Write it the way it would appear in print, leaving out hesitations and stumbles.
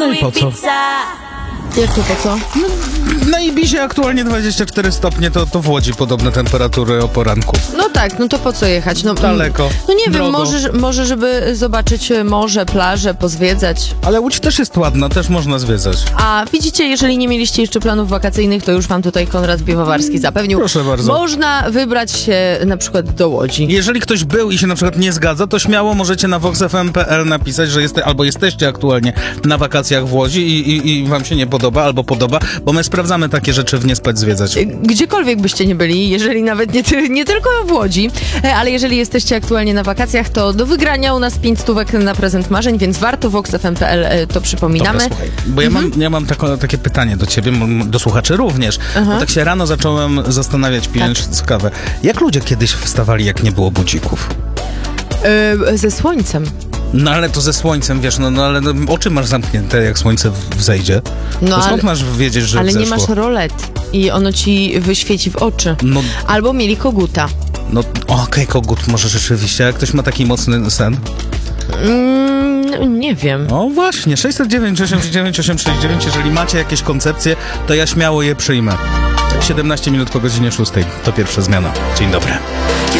No i po co? Jak to po co? Na Ibizie aktualnie 24 stopnie, to w Łodzi podobne temperatury o poranku. No tak, no to po co jechać? No, Daleko. No nie wiem, drogo. może żeby zobaczyć morze, plażę, pozwiedzać. Ale Łódź też jest ładna, też można zwiedzać. A widzicie, jeżeli nie mieliście jeszcze planów wakacyjnych, to już wam tutaj Konrad Piewowarski zapewnił. Proszę bardzo. Można wybrać się na przykład do Łodzi. Jeżeli ktoś był i się na przykład nie zgadza, to śmiało możecie na voxfm.pl napisać, że albo jesteście aktualnie na wakacjach w Łodzi i wam się nie podoba, albo podoba, bo my sprawdzamy takie rzeczy w Nie Spać Zwiedzać. Gdziekolwiek byście nie byli, jeżeli nawet nie tylko w Łodzi, ale jeżeli jesteście aktualnie na wakacjach, to do wygrania u nas 5 stówek na prezent marzeń, więc warto voxfm.pl to przypominamy. Dobra, słuchaj, bo ja mam takie pytanie do ciebie, do słuchaczy również. Bo tak się rano zacząłem zastanawiać, pijąc kawę. Jak ludzie kiedyś wstawali, jak nie było budzików? Ze słońcem. No ale to ze słońcem, wiesz, ale oczy masz zamknięte, jak słońce wzejdzie. No, to skąd masz wiedzieć, że ale wzeszło? nie masz rolet i ono ci wyświeci w oczy. No, Albo mieli koguta. no okej, kogut może rzeczywiście. Jak ktoś ma taki mocny sen? Nie wiem. O właśnie, 609 869 869. Jeżeli macie jakieś koncepcje, to ja śmiało je przyjmę. 17 minut po godzinie 6. To pierwsza zmiana. Dzień dobry.